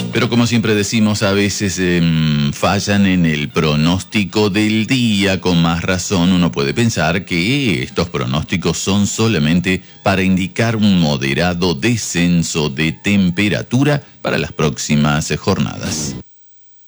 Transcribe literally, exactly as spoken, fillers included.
Pero como siempre decimos, a veces eh, fallan en el pronóstico del día. Con más razón uno puede pensar que estos pronósticos son solamente para indicar un moderado descenso de temperatura para las próximas jornadas.